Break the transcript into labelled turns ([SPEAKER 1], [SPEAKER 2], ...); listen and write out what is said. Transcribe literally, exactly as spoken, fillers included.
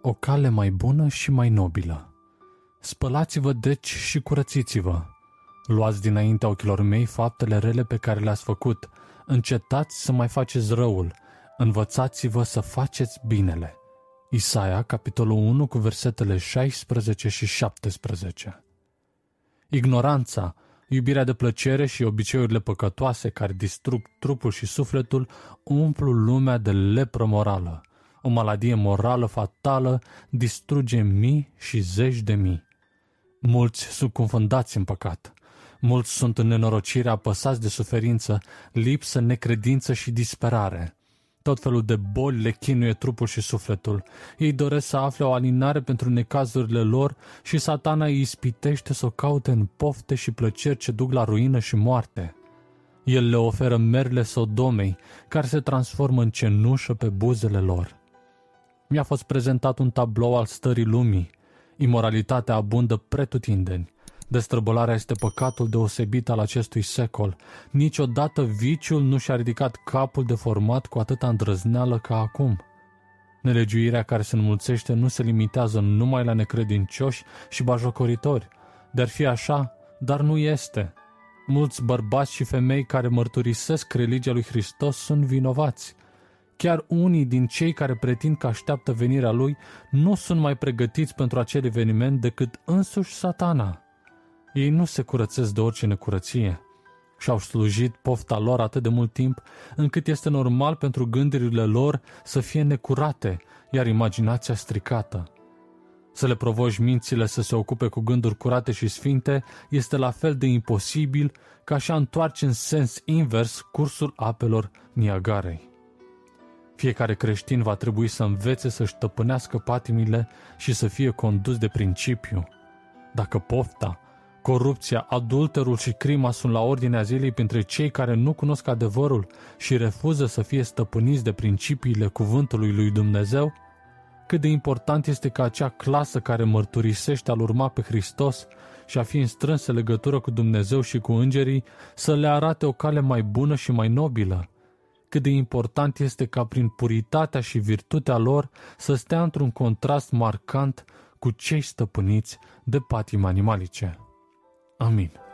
[SPEAKER 1] o cale mai bună și mai nobilă. Spălați-vă deci și curățiți-vă. Luați dinaintea ochilor mei faptele rele pe care le-ați făcut. Încetați să mai faceți răul. Învățați-vă să faceți binele. Isaia, capitolul unu, cu versetele șaisprezece și șaptesprezece. Ignoranța, iubirea de plăcere și obiceiurile păcătoase care distrug trupul și sufletul umplu lumea de lepră morală. O maladie morală fatală distruge mii și zeci de mii. Mulți sunt confundați în păcat. Mulți sunt în nenorocire, apăsați de suferință, lipsă, necredință și disperare. Tot felul de boli le chinuie trupul și sufletul. Ei doresc să afle o alinare pentru necazurile lor și Satana îi ispitește să o caute în pofte și plăceri ce duc la ruină și moarte. El le oferă merele Sodomei, care se transformă în cenușă pe buzele lor. Mi-a fost prezentat un tablou al stării lumii. Imoralitatea abundă pretutindeni. Destrăbălarea este păcatul deosebit al acestui secol. Niciodată viciul nu și-a ridicat capul deformat cu atâta îndrăzneală ca acum. Nelegiuirea care se înmulțește nu se limitează numai la necredincioși și bajocoritori. De-ar fi așa, dar nu este. Mulți bărbați și femei care mărturisesc religia lui Hristos sunt vinovați. Chiar unii din cei care pretind că așteaptă venirea lui nu sunt mai pregătiți pentru acel eveniment decât însuși Satana. Ei nu se curățesc de orice necurăție și-au slujit pofta lor atât de mult timp, încât este normal pentru gândurile lor să fie necurate, iar imaginația stricată. Să le provoci mințile să se ocupe cu gânduri curate și sfinte este la fel de imposibil ca așa întoarce în sens invers cursul apelor Niagarei. Fiecare creștin va trebui să învețe să-și stăpânească patimile și să fie condus de principiu. Dacă pofta, corupția, adulterul și crima sunt la ordinea zilei printre cei care nu cunosc adevărul și refuză să fie stăpâniți de principiile cuvântului lui Dumnezeu, cât de important este ca acea clasă care mărturisește a-L urma pe Hristos și a fi în strânsă legătură cu Dumnezeu și cu îngerii să le arate o cale mai bună și mai nobilă. Cât de important este ca prin puritatea și virtutea lor să stea într-un contrast marcant cu cei stăpâniți de patimi animalice. Amin.